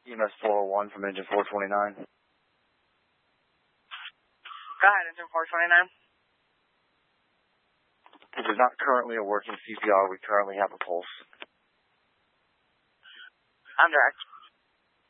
EMS 401 from engine 429. Go ahead, engine 429. It is not currently a working CPR. We currently have a pulse. I'm direct.